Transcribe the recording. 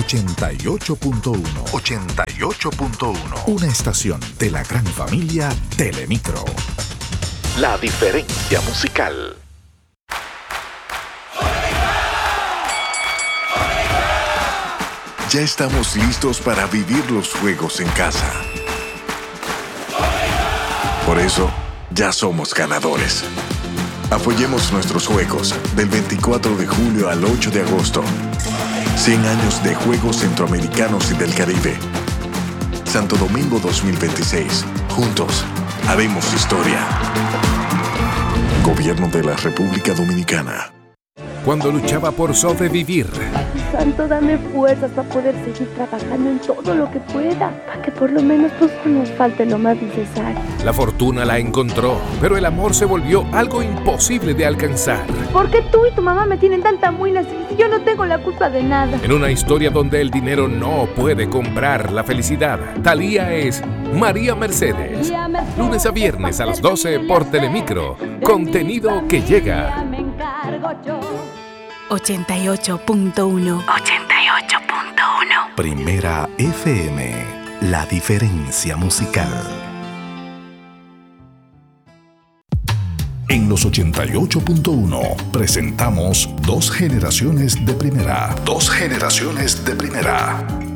88.1. 88.1. Una estación de la gran familia Telemicro. La diferencia musical. Ya estamos listos para vivir los juegos en casa. Por eso, ya somos ganadores. Apoyemos nuestros juegos del 24 de julio al 8 de agosto. 100 años de Juegos Centroamericanos y del Caribe. Santo Domingo 2026. Juntos, haremos historia. Gobierno de la República Dominicana. Cuando luchaba por sobrevivir. Santo, dame fuerzas para poder seguir trabajando en todo lo que pueda, para que por lo menos pues no nos falte lo más necesario. La fortuna la encontró, pero el amor se volvió algo imposible de alcanzar. ¿Por qué tú y tu mamá me tienen tanta muela si yo no tengo la culpa de nada? En una historia donde el dinero no puede comprar la felicidad, Thalía es María Mercedes. Lunes a viernes a las 12 por Telemicro. Contenido que llega. 88.1. Primera FM. La diferencia musical. En los 88.1 presentamos Dos generaciones de primera. Dos generaciones de primera.